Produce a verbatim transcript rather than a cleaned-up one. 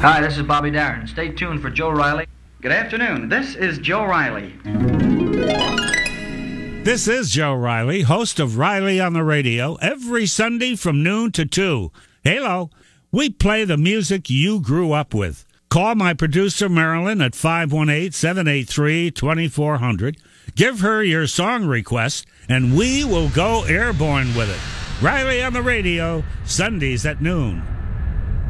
Hi, this is Bobby Darin. Stay tuned for Joe Riley. Good afternoon. This is Joe Riley. This is Joe Riley, host of Riley on the Radio, every Sunday from noon to two. Hello. We play the music you grew up with. Call my producer, Marilyn, at five one eight, seven eight three, two four zero zero. Give her your song request, and we will go airborne with it. Riley on the Radio, Sundays at noon.